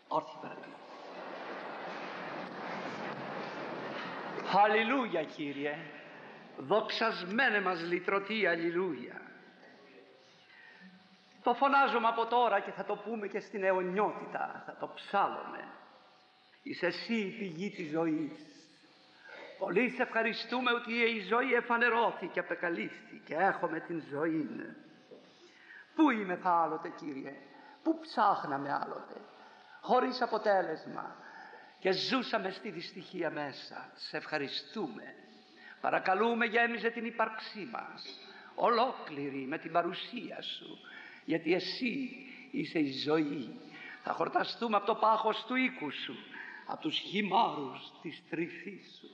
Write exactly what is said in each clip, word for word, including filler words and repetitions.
Όρθιοι παρακαλώ. Αλληλούια, Κύριε. Δοξασμένε μας λυτρωτή, αλληλούια. Το φωνάζουμε από τώρα και θα το πούμε και στην αιωνιότητα, θα το ψάλλουμε. Είσαι εσύ η πηγή της ζωής. Πολύ σε ευχαριστούμε ότι η ζωή εφανερώθηκε, απεκαλύφθηκε, έχουμε την ζωή. Πού είμαι θα άλλοτε, Κύριε, πού ψάχναμε άλλοτε, χωρίς αποτέλεσμα και ζούσαμε στη δυστυχία μέσα. Σε ευχαριστούμε, παρακαλούμε γέμιζε την ύπαρξή μας ολόκληρη με την παρουσία Σου, γιατί Εσύ είσαι η ζωή. Θα χορταστούμε από το πάχος του οίκου Σου, από τους χυμάρους της τρυφής Σου.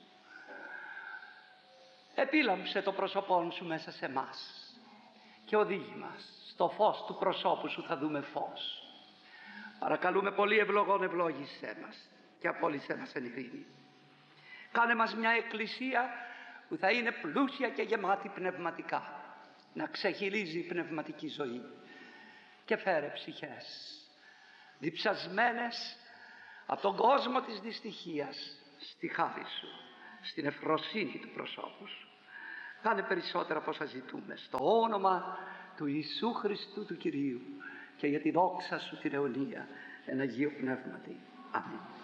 Επίλαμψε το πρόσωπό Σου μέσα σε μας και οδήγη μας στο φως του προσώπου Σου, θα δούμε φως. Παρακαλούμε πολύ ευλογών ευλόγησέ μας και απόλυσέ μας εν ειρήνη. Κάνε μας μια εκκλησία που θα είναι πλούσια και γεμάτη πνευματικά, να ξεχυλίζει η πνευματική ζωή, και φέρε ψυχές διψασμένες από τον κόσμο της δυστυχίας στη χάρη Σου, στην ευφροσύνη του προσώπου Σου. Κάνε περισσότερα από όσα ζητούμε, στο όνομα του Ιησού Χριστού του Κυρίου και για τη δόξα Σου την αιωνία εν Αγίου Πνεύματι. Αμήν.